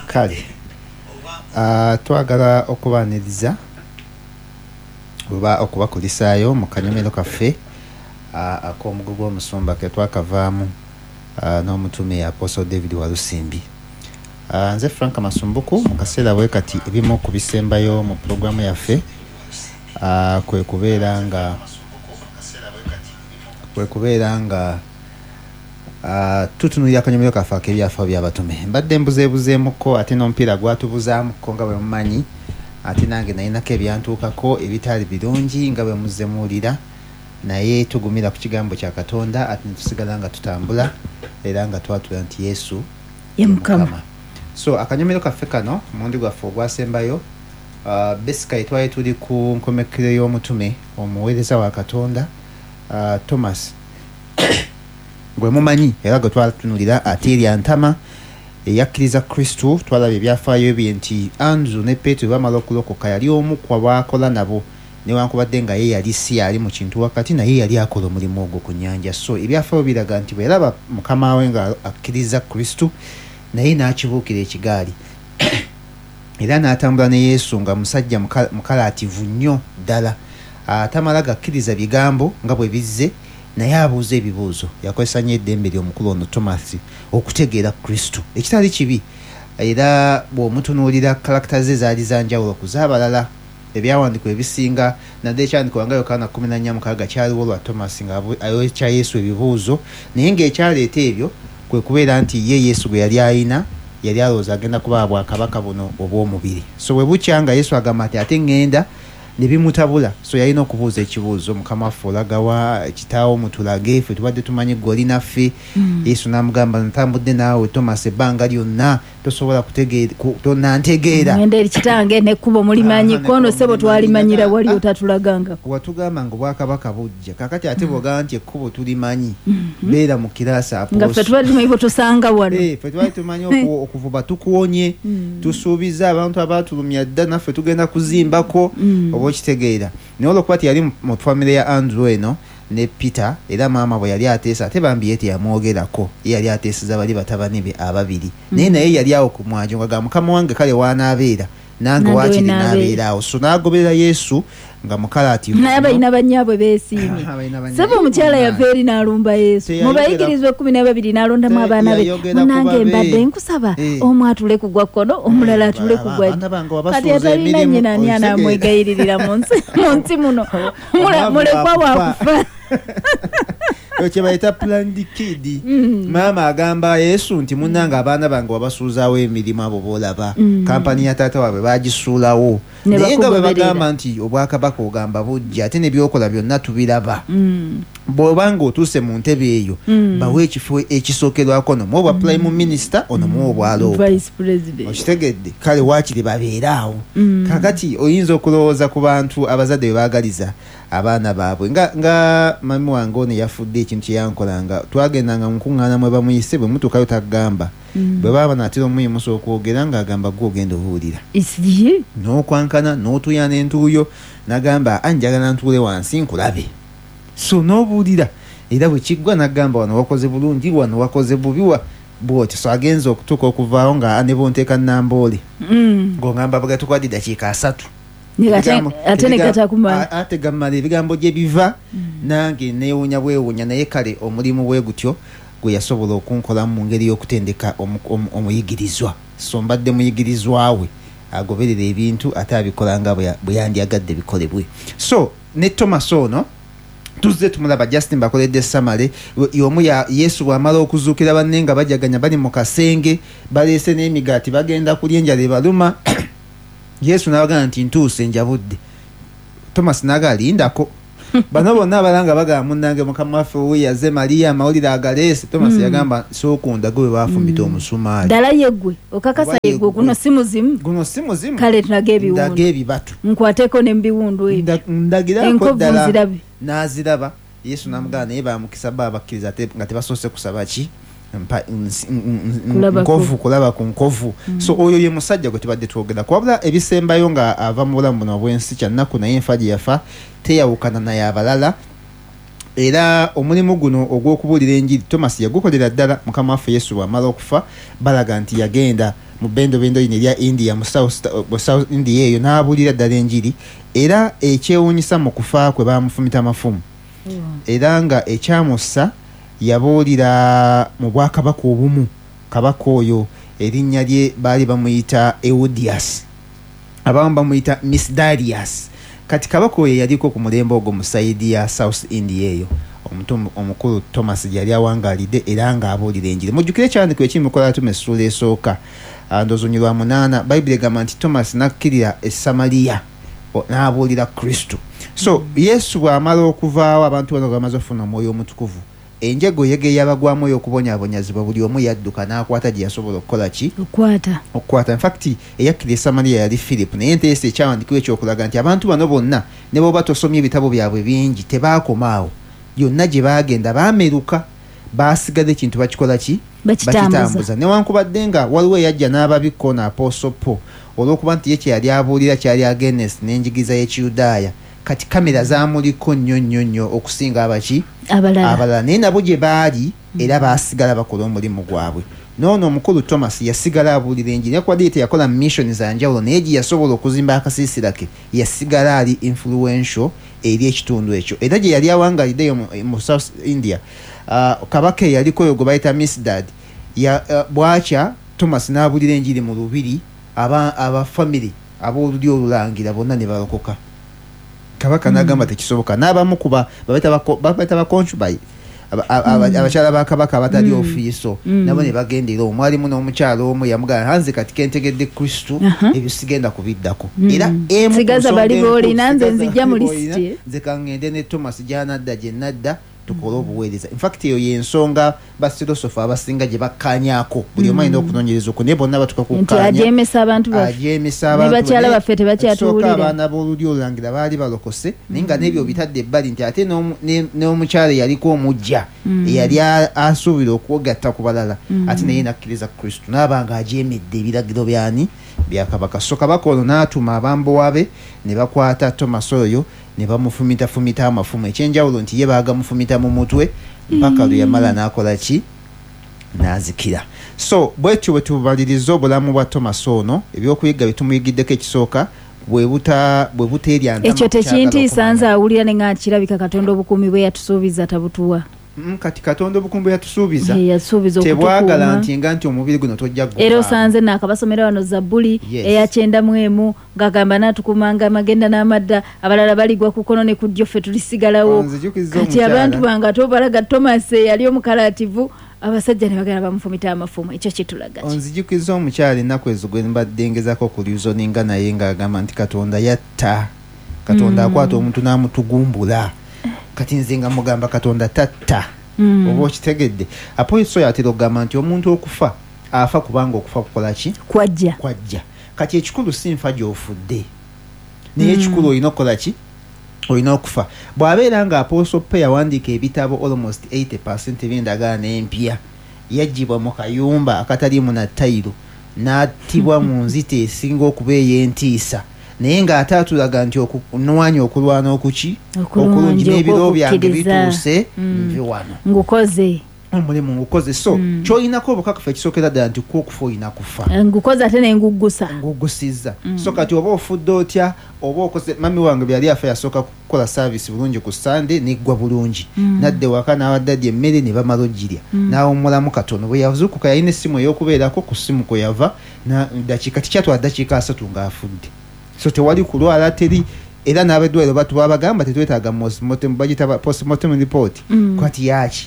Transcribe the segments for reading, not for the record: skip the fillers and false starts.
kale twagala okubaniriza oba okubakulisaayo mu kanyomero kaffe ak'omugo gw'omusumba ke twakavaamu n'omutume Apostle David Walusimbi. Nze Frank Masumbuku mu kaseera bwe kati ebimu ku bisembayo mu pulogulaamu yaffe kwe kubeera nga tutunulira akanyomero kaffe ak'ebyafaayo by'abatume. Mbadde mbuzeebuzeemuko ate n'omupiira gwatubuzaamuko nga bwe mumanyi, ate nange nalinako ebyantuukako ebitaali birungi nga bwe muzzemuwulira, naye tugumira ku kigambo kya Katonda ate netusigala nga tutambula era nga twatula nti Yesu ye Mukama. So akanyomero kaffe kano mulundi gwaffe ogwasembayo basically twali tuli ku nkomekero y'omutume omuweereza wa Katonda Thomas gwe mumanyi era gwe twalatunulira ate erya ntama eyakkiriza Kristo. Twalaba ebyafaayo bye nti Andrew ne Petero bamala okulokoka yali omu ku baakola nabo, newankubadde nga ye yali si yali mu kintu wakati, naye yali akola omulimu ogwo ku nnyanja. So ebyafaayo biraga nti bwe yaraba mukama we nga akkiriza Kristo naye n'akibuukira ekigaali era n'atambula ne Yesu nga musajja mukalaativu nnyo ddala, tamala gakkiriza bigambo nga bwe bizze, naye abuuza ebibuuzo. Yakozesa nnyo eddembe ly'omukulu ono Thomas okutegeera Kristo ekitali kibi, era bw'omutunuulira karakita ze zaali za njawulo ku z'abalala. Ebyawandiikwa ebisinga nadde ekyandikwa nga Yokaana 14:6 kyaliwo lwa Thomas nga ayokya Yesu ebibuuzo, naye ng'ekyaleeta ebyo kwe kubeera nti ye Yesu gwe yali ayina yali alowooza agenda kuba bwakabaka buno obw'omubiri. So bwe bukya nga Yesu agamba ati ate ngenda, ne bimutabula. So yalina okubuuza ekibuuzo, Mukama waffe olagawa, kitaawo mutulage, ffe tubadde tumanyi gwe oli naffe. Yesu n'amugamba ntambudde naawe Thomas ebbanga lyonna tosobola tonantegeera. Ngenda eri kitange n'ekkubo mulimanyi, kono ssebo twalimanyira wali otatulaganga. Watugamba nga obwakabaka bujja, kakati ate bw'ogamba nti ekkubo tulimanyi, beera mu kiraasi Apostle. Nga ffe tubadde tumanyi bwetosanga wano. Ffe tubadde tumanyi okuvuba tukuwonye, tusuubiza abantu abaatulumya dda naffe tugenda kuzimbako oba okitegeera. Naye olwokuba teyali mu famire ya Andrew eno ne Peter, era maama bwe yali ateesa ate bambi ye teyamwogerako, ye yali ateeseza bali batabani be ababiri, naye yali awo ku mwanjo nga ga Mukama wange kale waanaabeera nange waakiri n'abeeraawo. So n'agoberera Yesu nga mukalaativu. Naye abalina bannyaabwe beesiimye. Saba omukyala yava eri n'alumba Yesu. Mu bayigirizwa 12 n'alondamu abaana be. Munange mbadde nkusaba omu atule ku gwa kkono omulala atule ku gwa ddyo. Kati atalina nnyina ani anaamwegayiririra mu nsi muno. Mulekwa waakufa. Kye bayita planned kid. Maama agamba Yesu nti munnange abaana bange wabasuuzaawo emirimu abo boolaba, kampani ya taata waabwe baagisuulawo, naye nga bwe bagamba nti obwakabaka ogamba bujja ate nebyokola byonna tubiraba. Bw'obanga otuuse mu ntebe eyo bawe ekifo ekisookerwako ono muwa prime minister ono muwa obwaloopo okitegedde, kale waakiri babeeraawo. Kakati oyinza okulowooza ku bantu abazadde bwe baagaliza abaana baabwe nga mami wange ono yafudde ekintu kye yankolanga, twagendanga mu nkuŋŋaana mwe bamuyise bwe mutuukayo tagamba, bwe baba naatera omuyimusa okwogera ng'agamba gwe ogenda obuulira n'okwankana n'otuuya n'entuuyo n'agamba anjagala ntuule wansi nkulabe. So n'obuulira era bwe kiggwa n'agamba wano wakoze bulungi wano wakoze bubi bwotyo. So agenza okutuuka okuvaawo nga ne bonteeka Namboole ng'ongamba bagatukwadde dakiika 3 ate negatakumala ate gammala ebigambo gye biva nange neewuunya bwewuunya. Naye kale omulimu bwe gutyo gwe yasobola okunkolamu mu ngeri y'okutendeka omuyigirizwa. So mbadde muyigirizwa we agoberera ebintu ate abikola nga bwe yandyagadde bikolebwe. So ne Thomas ono tuzze tumulaba Justin bakoledde samale y'omu ya Yesu bw'amala okuzuukira banne nga bajaganya bali mu kasenge baleese n'emigaati bagenda kulya enjala ebaluma. Yesu n'abagamba nti ntuuse njabudde. Thomas n'agalindako. Bano bonna abalanga bagamba munnange Mukama waffe we yaze Mariya amawulire agaleese. Thomas yagamba sookunda gwe bafumbita omusumaali. Ddala yeggwe okakasa yeggwe guno si muzimu. Kale tunaga ebiwundu. Ndaga ebibatu. Nkwateko ne mbiwundu ebyo. Ndagirako ddala. N'aziraba. Yesu n'amugamba naye bamukisa babakkiriza nga tebasoose kusaba ki? Nkovu kulaba ku nkovu. So oyo ye musajja gwe tubadde twogera kwabula ebisembayo nga ava mu bulamu buno obw'ensi kyannaku, naye enfa gye yafa teyawukana naye abalala. era omulimu guno ogw'okubuulira enjiri Thomas yagukolera ddala mukama waffe Yesu bw'amala okufa balaga nti yagenda mu bendobendo lino erya India mu South India eyo n'abuulira ddala enjiri era ekyewuunyisa mu kufa kwe bamufumita amafumu era nga ekyamussa yabuulira mu bwakabaka obumu kabaka oyo erinnya lye baali bamuyita Euodias abamu bamuyita Misdarius kati kabaka oyo yaliko ku mulembe ogwo mu saidi ya South India eyo omukulu Thomas yali awangaalidde era ng'abuulira enjiri mujjukire ekyandiko ekiri mu Kolatume essula esooka ndozonyirwa 8 Bayibuli egamba nti Thomas nakkirira e Samaliya n'abuulira Kristo so Yesu bw'amala okuvaawo abantu bano bamaze okufuna omwoyo omutukuvu enjego yegeya abagwamu oyo okubonyaabonyazibwa buli omu yadduka n'akwata gye yasobola okukola ki okukwata in fact eyakkirira e Samaliya yali Philip naye nteesa ekyawandikibwa ekyokulaga nti abantu bano bonna ne bwoba tosomye ebitabo byabwe bingi tebaakomaawo yonna gye baagenda baameruka baasigala ekintu bakikola ki bakitambuza newankubadde nga waliwo eyajja n'ababikko n'Apostle Paul olw'okuba nti ye kyeyali abuulira kyali against n'enjigiriza y'Ekiyudaaya kati kamera zaamuliko nnyo okusinga abaki abalala naye nabo gye baali era baasigala bakola omulimu gwabwe noono omukulu Thomas yasigala abuulira enjiri nekwadde teyakola mission za njawulo naye gye yasobola okuzimba akasiisira ke yasigala ali influential eri ekitundu ekyo era gye yali awangaaliddeyo mu South India kabaka eyaliko oyo gwe bayita Misdad bwakya Thomas n'abuulira enjiri mu lubiri abafamily ab'olulyo olulangira bonna ne balokoka kabaka n'agamba tekisoboka n'abamu kuba babaita bakoncubayi abakyala ba kabaka abatali ofiiso nabo ne bagendera omwalimu n'omukyala omu yamugamba hanze kati kentegedde Kristo ebyo sigenda kubiddako era sigaza bali boolina nze nzijja mu lisiti nze kangende ne Thomas gyanadda gye nadda tukola obuweereza in fact eyo yensonga basirosofa abasinga gye bakkaanyaako buli omu alina okunoonyereza okwo naye bonna batuka kukkaanya ajemesa abantu ne bakyala baffe tebakyatuwulira abaana b'olulyo olulangira baali balokose naye nga n'ebyo bitadde ebbali nti ate n'omukyala yaliko omujja eyali asuubira okwogatta ku balala ate naye nakkiriza Kristo n'aba nga ajemedde ebiragiro byani bya kabaka so kabaka ono n'atuma abambowabe ne bakwata Thomas oyo ne bamufumita amafumu ekyenjawulo nti ye baagamufumita mu mutwe mpaka lwe yamala n'akola ki n'azikira so bwetyo bwe tubaliriza obulamu bwa Thomas ono ebyokuyiga bitumuyigiddeko ekisooka bwe buteerya ekyo tekintiisa nze awulira ne nga kirabika Katonda obukuumi bwe yatusuubiza tabutuwa kati Katonda obukuumi yatusuubiza tebwagala nti omubiri guno tojja gguva era osanze naakabasomera wano Zabbuli eya 91 ng'agamba naatukumanga amagenda n'amadda abalala baligwa ku kkono ne ku ddyo ffe tulisigalawo kati abantu bange tobalaga Thomas yali omukalaativu abasajja ne bagenda bamufumita amafumu ekyo kitulaga onzijukiza omukyala ennaku ezo gwe mbadde ngezako ku liuzoninga naye ng'agamba nti Katonda yatta Katonda akwata omuntu n'amutugumbula kati nze nga mugamba Katonda tatta oba okitegedde apoiso yatera okugamba nti omuntu okufa afa kubanga okufa kukola ki kwajja kati ekikulu si nfa gy'ofudde naye ekikulu olina okukola ki olina okufa bw'abeera nga Apostle Paul yawandiika ebitabo almost 80% by'endagaano empya yaggyibwa mu kayumba akataliimu na ttayiro n'attibwa mu nzita esinga okuba ey'entiisa naye ng'ate atulaga nti okunwanya okulwana okuki okulungi n'ebiro byange bituuse nve wano ngukoze omulimu ngukoze so ky'olinako obukakafu ekisookera ddala nti kwokufa olina kufa ngukoze ate ngugusizza so kati oba ofudde otya oba okoze mami wange byali afa yasooka kukola saavisi bulungi ku Sande neggwa bulungi nadde waka n'abaddadde emmere ne bamala ogirya n'awummulamu katono bwe yazuukuka yalina essimu ey'okubeerako ku ssimu kwe yava dakiika tikyatwala dakiika 3 ng'afudde so tewali kulwala teri era n'abeddwaliro batuba bagamba tetwetaaga bagita postmortem report kwati yaki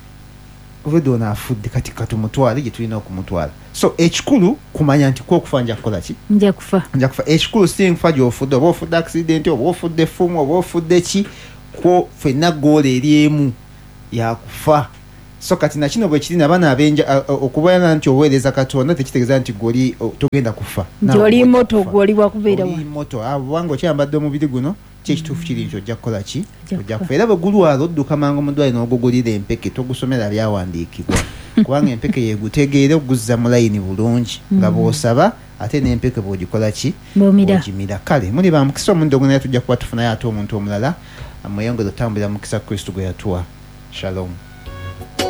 obedde ono afudde kati katumutwale gye tulina okumutwala so ekikulu kumanya nti kwokufa nja kukola ki nja kufa ekikulu si nfa gy'ofudde oba ofudde accident oba ofudde effumu oba ofudde ki kwo ffenna goola eri emu yakufa so kati nakino bwe kiri nabana abenja okubeera nti oweereza Katonda tekitegeeza nti gwoli togenda kufa nti oli moto gwoli wakubeera wa moto abanga okyambadde omubiri guno kyekituufu kiri nti ojja kukola ki ojja kufa era bwe gulwala odduka mangu mudwali n'ogugulira empeke togusomera byawandiikibwa kubanga empeke yeegutegeera okuguzza mu layini bulungi nga bw'osaba ate n'empeke bw'ogikola ki bw'ogimira. Kale muli ba mukisa omundi ogwo naye tujja kuba tufunayo ate omuntu omulala mweyongere otambulira mukisa Kristo gwe yatuwa. Shalom.